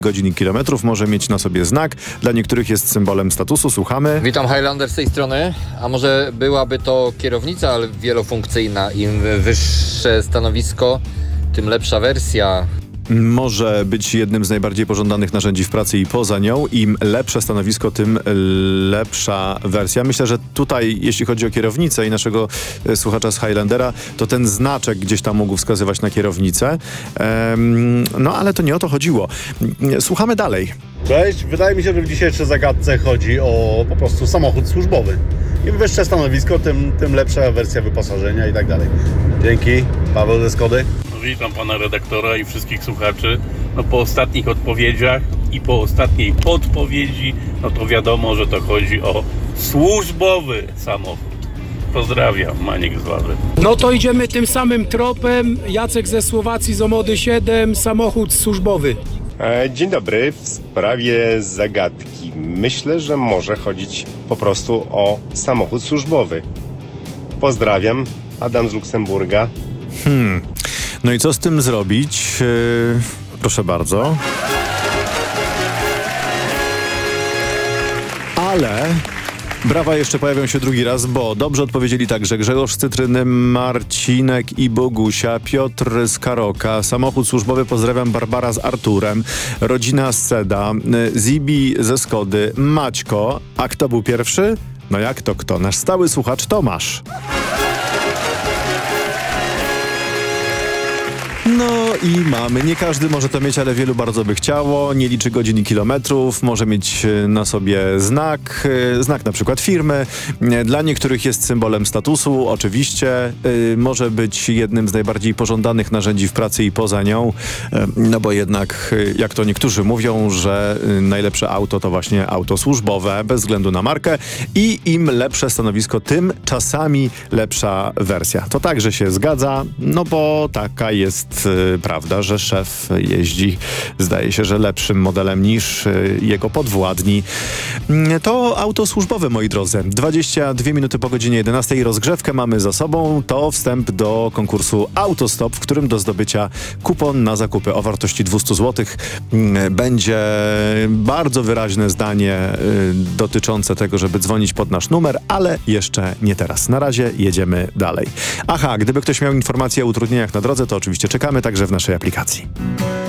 godzin i kilometrów, może mieć na sobie znak. Dla niektórych jest symbolem statusu. Słuchamy. Witam, Highlander z tej strony. A może byłaby to kierownica, ale wielofunkcyjna. Im wyższe stanowisko, tym lepsza wersja. Może być jednym z najbardziej pożądanych narzędzi w pracy i poza nią. Im lepsze stanowisko, tym lepsza wersja. Myślę, że tutaj, jeśli chodzi o kierownicę i naszego słuchacza z Highlandera, to ten znaczek gdzieś tam mógł wskazywać na kierownicę. No ale to nie o to chodziło. Słuchamy dalej. Cześć, wydaje mi się, że w dzisiejszej zagadce chodzi o po prostu samochód służbowy. Im wyższe stanowisko, tym lepsza wersja wyposażenia i tak dalej. Dzięki, Paweł ze Skody. Witam pana redaktora i wszystkich słuchaczy. No, po ostatnich odpowiedziach i po ostatniej podpowiedzi, no to wiadomo, że to chodzi o służbowy samochód. Pozdrawiam, Maniek z Wawy. No to idziemy tym samym tropem. Jacek ze Słowacji z Omody 7, samochód służbowy. Dzień dobry. W sprawie zagadki myślę, że może chodzić po prostu o samochód służbowy. Pozdrawiam, Adam z Luksemburga. No i co z tym zrobić? Proszę bardzo. Ale brawa jeszcze pojawią się drugi raz, bo dobrze odpowiedzieli także Grzegorz z Cytryny, Marcinek i Bogusia, Piotr z Karoka, samochód służbowy, pozdrawiam, Barbara z Arturem, rodzina z Seda, Zibi ze Skody, Maćko. A kto był pierwszy? No jak to kto? Nasz stały słuchacz Tomasz. No i mamy. Nie każdy może to mieć, ale wielu bardzo by chciało. Nie liczy godzin i kilometrów. Może mieć na sobie znak na przykład firmy. Dla niektórych jest symbolem statusu, oczywiście. Może być jednym z najbardziej pożądanych narzędzi w pracy i poza nią. No bo jednak, jak to niektórzy mówią, że najlepsze auto to właśnie auto służbowe, bez względu na markę. I im lepsze stanowisko, tym czasami lepsza wersja. To także się zgadza, no bo taka jest prawda, że szef jeździ, zdaje się, że lepszym modelem niż jego podwładni. To auto służbowe, moi drodzy. 22 minuty po godzinie 11. Rozgrzewkę mamy za sobą. To wstęp do konkursu Autostop, w którym do zdobycia kupon na zakupy o wartości 200 zł. Będzie bardzo wyraźne zdanie dotyczące tego, żeby dzwonić pod nasz numer, ale jeszcze nie teraz. Na razie jedziemy dalej. Aha, gdyby ktoś miał informacje o utrudnieniach na drodze, to oczywiście czekamy także w naszej aplikacji.